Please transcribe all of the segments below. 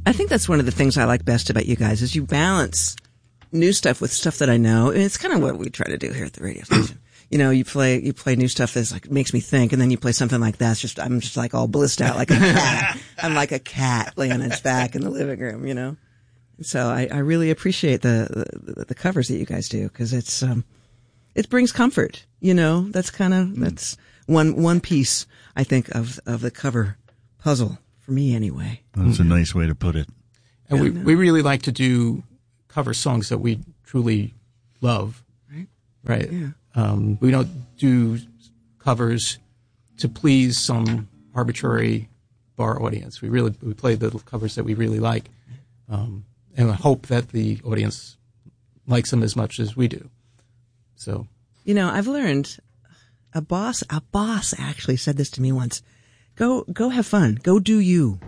I think that's one of the things I like best about you guys is you balance new stuff with stuff that I know. And it's kind of what we try to do here at the radio station. You play new stuff that's like, makes me think, and then you play something like that. I'm just like all blissed out like a cat. I'm like a cat laying on its back in the living room, So I really appreciate the covers that you guys do because it brings comfort, that's that's one piece, I think, of the cover puzzle for me anyway. That's a nice way to put it. And we really like to do cover songs that we truly love. Right. Yeah. We don't do covers to please some arbitrary bar audience. We play the covers that we really like, and I hope that the audience likes them as much as we do. So, I've learned a boss actually said this to me once. Go have fun. Go do you.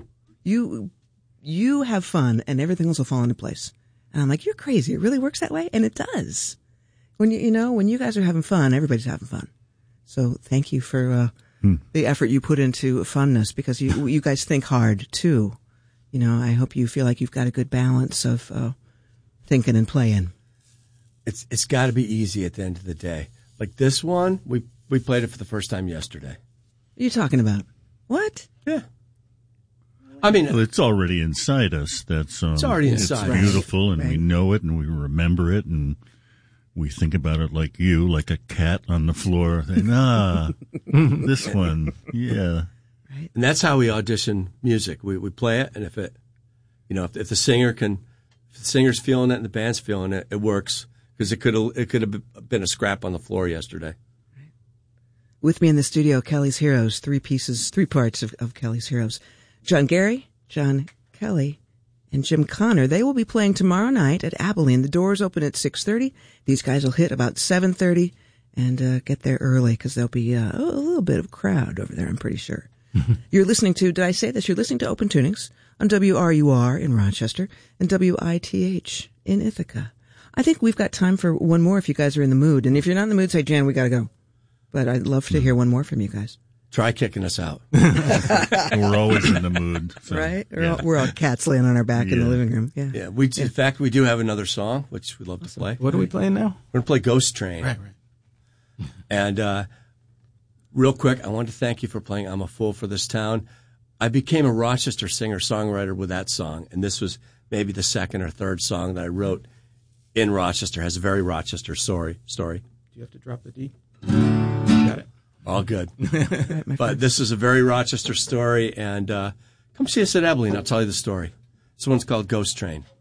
You have fun and everything else will fall into place. And I'm like, you're crazy. It really works that way? And it does. When when you guys are having fun, everybody's having fun. So thank you for the effort you put into funness because you guys think hard too. I hope you feel like you've got a good balance of thinking and playing. It's got to be easy at the end of the day. Like this one, we played it for the first time yesterday. What are you talking about? What? Yeah. I mean, well, it's already inside us. It's already inside. It's beautiful, and we know it, and we remember it, and we think about it like you, like a cat on the floor. Saying, this one, yeah. Right. And that's how we audition music. We play it, and if the singer's feeling it and the band's feeling it, it works because it could have been a scrap on the floor yesterday. Right. With me in the studio, Kelly's Heroes, three parts of Kelly's Heroes. John Gary, John Kelly, and Jim Connor. They will be playing tomorrow night at Abilene. The doors open at 6:30. These guys will hit about 7:30 and get there early because there'll be a little bit of crowd over there, I'm pretty sure. You're listening to, did I say this? You're listening to Open Tunings on WRUR in Rochester and WITH in Ithaca. I think we've got time for one more if you guys are in the mood. And if you're not in the mood, say, Jan, we got to go. But I'd love to hear one more from you guys. Try kicking us out. We're always in the mood. So, right? Yeah. We're all cats laying on our back in the living room. Yeah. Yeah. In fact, we do have another song, which we'd love to play. What are we playing now? We're going to play Ghost Train. Right. And real quick, I want to thank you for playing I'm a Fool for This Town. I became a Rochester singer-songwriter with that song, and this was maybe the second or third song that I wrote in Rochester. Has a very Rochester story. Do you have to drop the D? Got it. All good. But this is a very Rochester story, and come see us at Abilene. I'll tell you the story. This one's called Ghost Train.